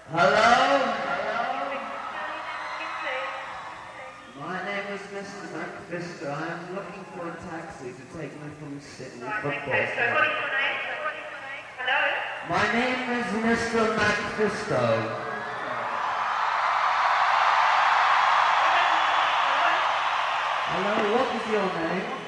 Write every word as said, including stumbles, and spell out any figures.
Hello? My name is Mister McPhister. I am looking for a taxi to take me from Sydney Football Club. Hello? My name is Mister McPhisto. Hello, what is your name?